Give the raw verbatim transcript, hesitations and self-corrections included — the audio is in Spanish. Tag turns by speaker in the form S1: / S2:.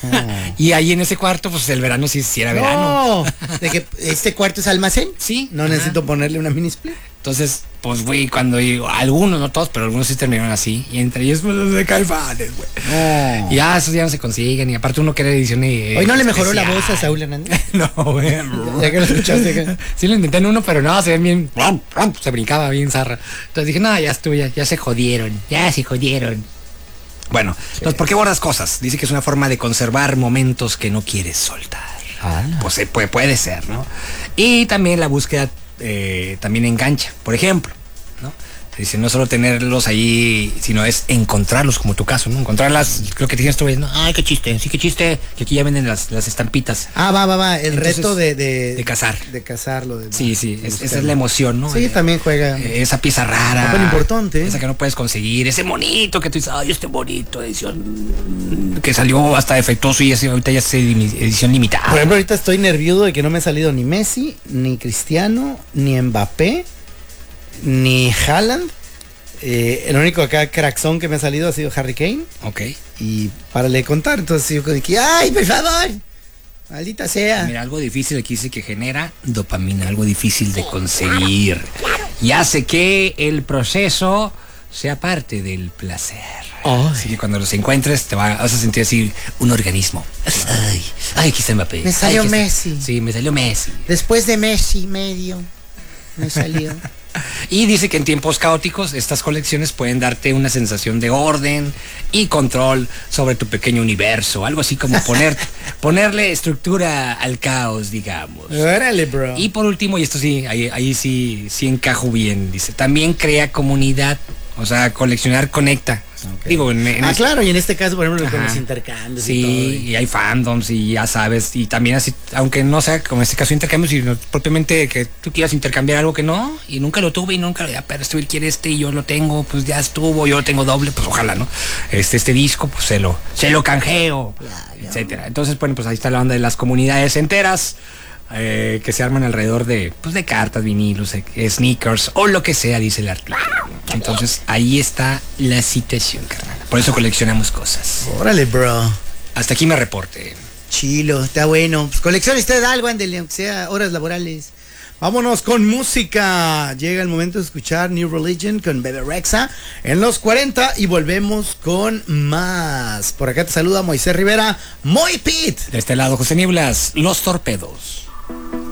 S1: Oh.
S2: Y ahí en ese cuarto, pues el verano sí, sí era verano.
S1: No, de que este cuarto es almacén.
S2: Sí.
S1: No
S2: Ajá.
S1: necesito ponerle una mini split.
S2: Entonces, pues, güey, cuando yo, algunos, no todos, pero algunos sí terminaron así. Y entre ellos, pues, los de Caifanes, güey.
S1: No.
S2: Y ya, esos ya no se consiguen. Y aparte uno quiere edición y...
S1: Hoy no le mejoró la voz a Saúl Hernández.
S2: No, güey.
S1: Ya que lo escuchaste.
S2: Sí lo intenté en uno, pero no, se ven bien... Se brincaba bien zarra. Entonces dije, no, ya estuvo, ya, ya se jodieron. Ya se jodieron. Bueno, entonces, ¿por qué borras cosas? Dice que es una forma de conservar momentos que no quieres soltar.
S1: Ah.
S2: Pues eh, puede, puede ser, ¿no? Y también la búsqueda eh, también engancha, por ejemplo, ¿no? Dice, no solo tenerlos ahí, sino es encontrarlos, como tu caso, ¿no? Encontrarlas, creo que tienes tú, ¿no? Ay, qué chiste, sí, qué chiste, que aquí ya venden las, las estampitas.
S1: Ah, va, va, va, el
S2: Entonces,
S1: reto de, de...
S2: de cazar.
S1: De cazarlo. De,
S2: Sí, sí,
S1: de
S2: es, esa es la emoción, ¿no?
S1: Sí,
S2: Eh,
S1: también juega.
S2: eh, esa pieza rara.
S1: Papel importante.
S2: Esa que no puedes conseguir, ese monito que tú dices, ay, este bonito, edición que salió hasta defectuoso y ese, ahorita ya es edición limitada.
S1: Por ejemplo, ahorita estoy nervioso de que no me ha salido ni Messi, ni Cristiano, ni Mbappé, ni Haaland. Eh, el único acá crackzón que me ha salido ha sido Harry Kane.
S2: Ok.
S1: Y párale de contar, entonces yo dije, ay, por favor, maldita sea.
S2: Mira, algo difícil aquí dice que genera dopamina, algo difícil de conseguir. Y hace que el proceso sea parte del placer.
S1: Ay.
S2: Así que cuando los encuentres te vas a sentir así un organismo. Ay, ay, aquí está Mbappé.
S1: Me salió
S2: Ay, aquí está-
S1: Messi.
S2: Sí, me salió Messi.
S1: Después de Messi medio, me salió.
S2: Y dice que en tiempos caóticos estas colecciones pueden darte una sensación de orden y control sobre tu pequeño universo, algo así como poner, ponerle estructura al caos, digamos.
S1: Órale, bro.
S2: Y por último, y esto sí, ahí, ahí sí, sí encajo bien, dice, también crea comunidad, o sea, coleccionar conecta.
S1: Ok.
S2: Digo, en, en
S1: Ah,
S2: este-
S1: claro, y en este caso, por ejemplo, con
S2: Ajá.
S1: los intercambios
S2: Sí,
S1: y todo.
S2: y hay fandoms y ya sabes, y también así, aunque no sea como en este caso intercambios, sino propiamente que tú quieras intercambiar algo que no, y nunca lo tuve y nunca, ya, pero este quiere este y yo lo tengo, pues ya estuvo, yo lo tengo doble, pues ojalá, ¿no? Este, este disco, pues se lo, se lo canjeo, etcétera. Entonces, bueno, pues ahí está la banda de las comunidades enteras. Eh, que se arman alrededor de, pues, de cartas, vinilos, eh, sneakers o lo que sea, dice el artículo. Entonces ahí está la situación, carnal. Por eso coleccionamos cosas.
S1: Órale, bro.
S2: Hasta aquí me reporte.
S1: Chilo, está bueno. Pues coleccione usted algo, ándele, aunque sea horas laborales. Vámonos con música. Llega el momento de escuchar New Religion con Bebe Rexha en los cuarenta y volvemos con más. Por acá te saluda Moisés Rivera, Moy Pit.
S2: De este lado, José Nieblas, Los Torpedos.